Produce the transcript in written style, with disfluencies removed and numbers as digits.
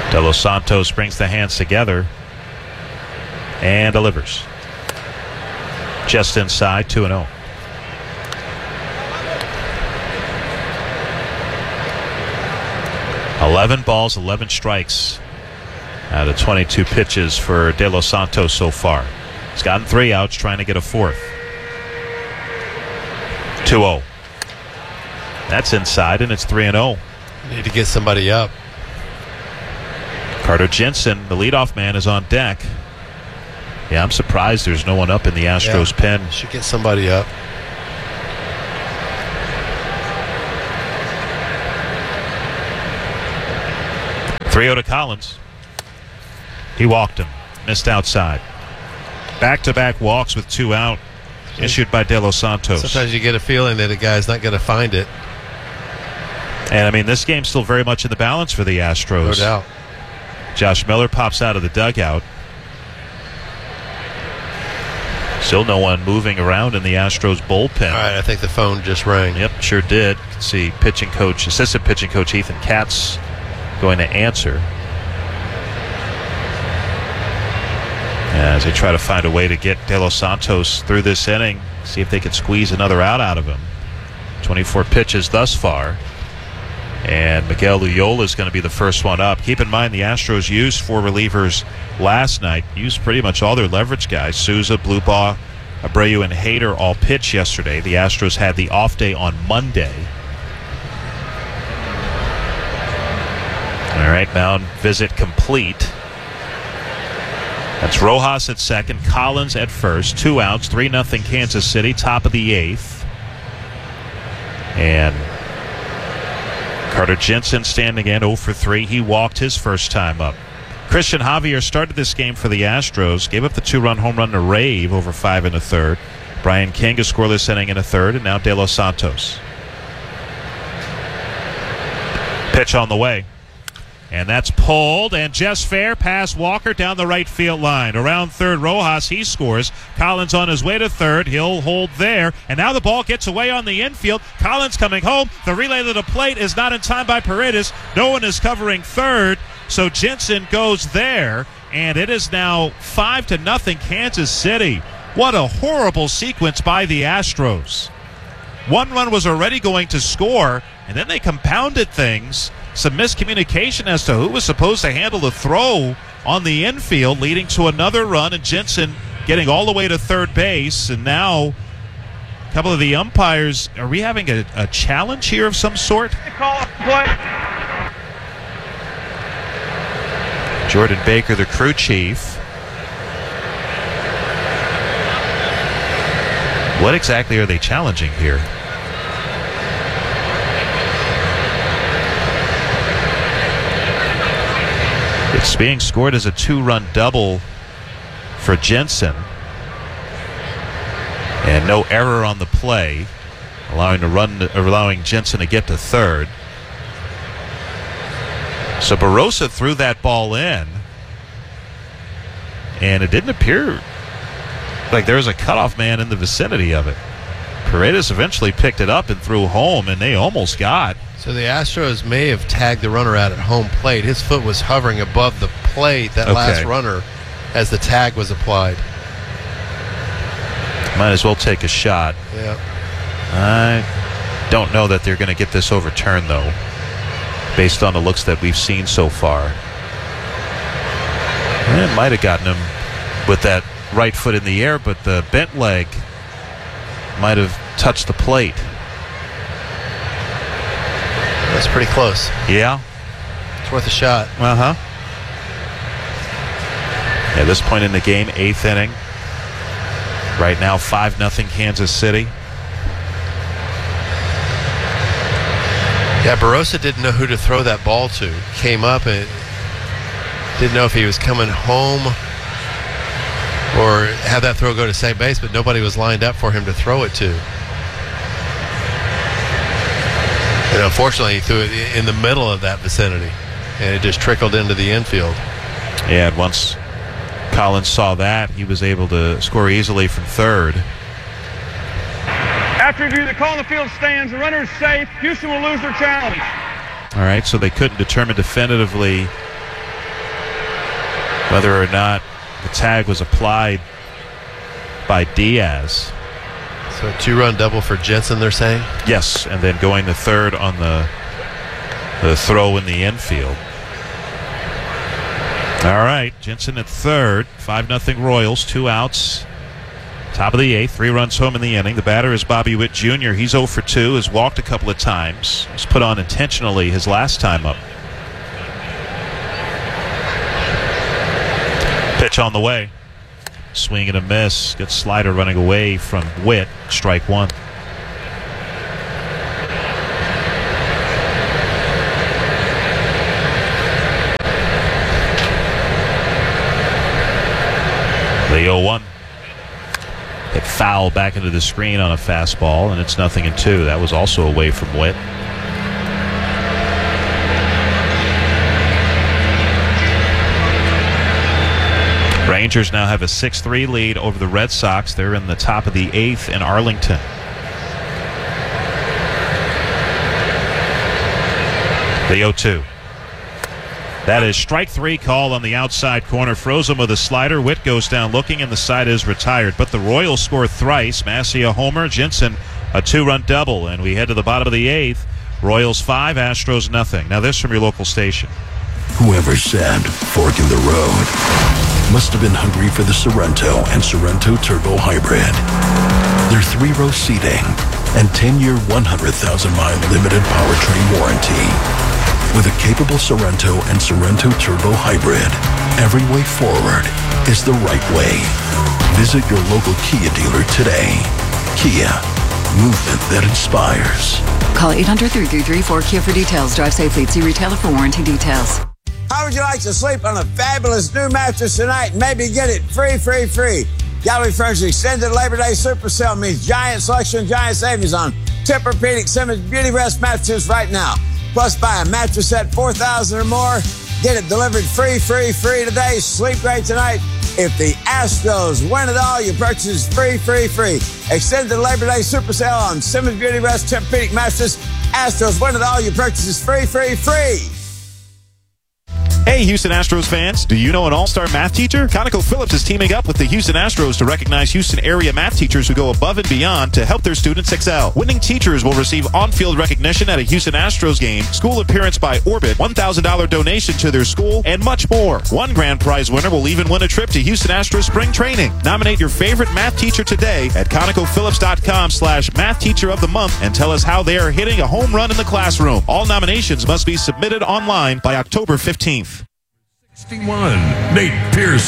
De Los Santos brings the hands together and delivers. Just inside, 2-0. "11 balls, 11 strikes out of 22 pitches for De Los Santos so far. He's gotten 3 outs, trying to get a 4th. 2-0. That's inside, and it's 3-0. Need to get somebody up. Carter Jensen, the leadoff man, is on deck. Yeah, I'm surprised there's no one up in the Astros pen. Should get somebody up. "3-0 to Collins. He walked him. Missed outside. Back-to-back walks with 2 out. Issued by De Los Santos. Sometimes you get a feeling that a guy's not going to find it. And, I mean, this game's still very much in the balance for the Astros. No doubt. Josh Miller pops out of the dugout. Still no one moving around in the Astros bullpen. All right, I think the phone just rang. Yep, sure did. You can see assistant pitching coach Ethan Katz going to answer as they try to find a way to get De Los Santos through this inning, see if they can squeeze another out of him. 24 pitches thus far, and Miguel Loyola is going to be the first one up. Keep in mind the Astros used 4 relievers last night, used pretty much all their leverage guys. Souza, Blubaugh, Abreu, and Hader all pitched yesterday. The Astros had the off day on Monday. All right, mound visit complete. That's Rojas at second, Collins at first. 2 outs, 3-0 Kansas City, top of the 8th. And Carter Jensen standing in 0 for 3. He walked his first time up. Christian Javier started this game for the Astros, gave up the 2-run home run to Rave over 5 1/3. Brian King a scoreless inning in a third, and now De Los Santos. Pitch on the way. And that's pulled, and just fair past Walker down the right field line. Around third, Rojas, he scores. Collins on his way to third. He'll hold there. And now the ball gets away on the infield. Collins coming home. The relay to the plate is not in time by Paredes. No one is covering third, so Jensen goes there. And it is now 5-0 Kansas City. What a horrible sequence by the Astros. 1 run was already going to score, and then they compounded things. Some miscommunication as to who was supposed to handle the throw on the infield, leading to another run, and Jensen getting all the way to third base. And now a couple of the umpires, are we having a challenge here of some sort? Call play. Jordan Baker, the crew chief. What exactly are they challenging here? It's being scored as a 2-run double for Jensen. And no error on the play, allowing Jensen to get to third. So Barossa threw that ball in, and it didn't appear like there was a cutoff man in the vicinity of it. Paredes eventually picked it up and threw home, and they almost got. So the Astros may have tagged the runner out at home plate. His foot was hovering above the plate, that last runner, as the tag was applied. Might as well take a shot. Yeah. I don't know that they're going to get this overturned, though, based on the looks that we've seen so far. It might have gotten him with that right foot in the air, but the bent leg might have touched the plate. That's pretty close. Yeah. It's worth a shot. Uh-huh. At this point in the game, 8th inning. Right now, 5-0 Kansas City. Yeah, Barossa didn't know who to throw that ball to. Came up and didn't know if he was coming home or have that throw go to second base, but nobody was lined up for him to throw it to. And unfortunately, he threw it in the middle of that vicinity, and it just trickled into the infield. Yeah, and once Collins saw that, he was able to score easily from third. After review, the call on the field stands. The runner is safe. Houston will lose their challenge. All right, so they couldn't determine definitively whether or not the tag was applied by Diaz. So a 2-run double for Jensen, they're saying? Yes, and then going to third on the throw in the infield. All right, Jensen at third. 5-0 Royals, 2 outs. Top of the 8th, 3 runs home in the inning. The batter is Bobby Witt Jr. He's 0 for 2, has walked a couple of times. Was put on intentionally his last time up. Pitch on the way. Swing and a miss. Good slider running away from Witt. Strike 1. The 0-1. Hit foul back into the screen on a fastball, and it's 0-2. That was also away from Witt. Rangers now have a 6-3 lead over the Red Sox. They're in the top of the 8th in Arlington. The 0-2. That is strike 3 call on the outside corner. Froze him with a slider. Witt goes down looking, and the side is retired. But the Royals score thrice. Massey a homer, Jensen a 2-run double. And we head to the bottom of the 8th. Royals 5, Astros 0. Now this from your local station. Whoever said fork in the road must have been hungry for the Sorrento and Sorrento Turbo Hybrid. Their 3-row seating and 10-year, 100,000-mile limited powertrain warranty. With a capable Sorrento and Sorrento Turbo Hybrid, every way forward is the right way. Visit your local Kia dealer today. Kia, movement that inspires. Call 800-333-4KIA for details. Drive safely. See retailer for warranty details. How would you like to sleep on a fabulous new mattress tonight and maybe get it free? Gallery Furnish's extended Labor Day Super Sale means giant selection, giant savings on Tempur-Pedic Simmons Beauty Rest mattresses right now. Plus, buy a mattress set $4,000 or more. Get it delivered free today. Sleep great tonight. If the Astros win it all, your purchase is free. Extended Labor Day Super Sale on Simmons Beauty Rest Tempur-Pedic mattresses. Astros win it all, your purchase is free. Hey, Houston Astros fans, do you know an all-star math teacher? ConocoPhillips is teaming up with the Houston Astros to recognize Houston area math teachers who go above and beyond to help their students excel. Winning teachers will receive on-field recognition at a Houston Astros game, school appearance by Orbit, $1,000 donation to their school, and much more. One grand prize winner will even win a trip to Houston Astros spring training. Nominate your favorite math teacher today at ConocoPhillips.com/math teacher of the month and tell us how they are hitting a home run in the classroom. All nominations must be submitted online by October 15th. 61, Nate Pearson.